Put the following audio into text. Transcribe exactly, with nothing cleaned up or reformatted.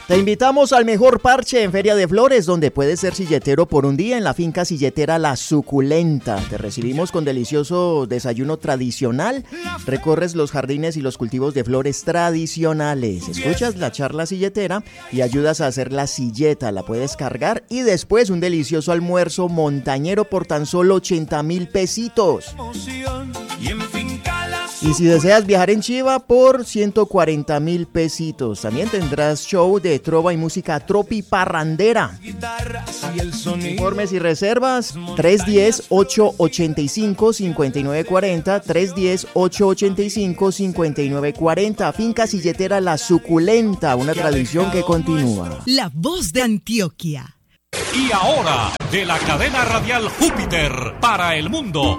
Te invitamos al mejor parche en Feria de Flores, donde puedes ser silletero por un día en la finca silletera La Suculenta. Te recibimos con delicioso desayuno tradicional, recorres los jardines y los cultivos de flores tradicionales, escuchas la charla silletera y ayudas a hacer la silleta, la puedes cargar y después un delicioso almuerzo montañero por tan solo ochenta mil pesitos. Y si deseas viajar en Chiva por ciento cuarenta mil pesitos. También tendrás show de trova y música tropi parrandera. Informes y reservas tres uno cero, ocho ocho cinco, cinco nueve cuatro cero, tres uno cero, ocho ocho cinco, cinco nueve cuatro cero. Finca silletera La Suculenta, una tradición que continúa. La voz de Antioquia. Y ahora, de la cadena radial Júpiter para el mundo,